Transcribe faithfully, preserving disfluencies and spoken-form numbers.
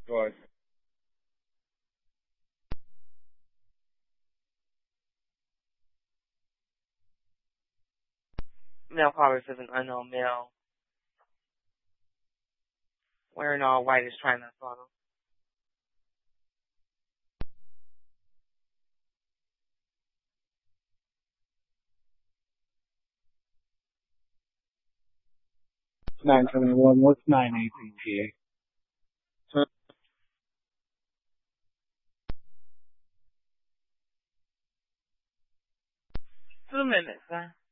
Right. Male caller says an unknown male wearing all white is trying to assault him. nine seventy-one, what's nine eighteen P A? Two minutes, sir.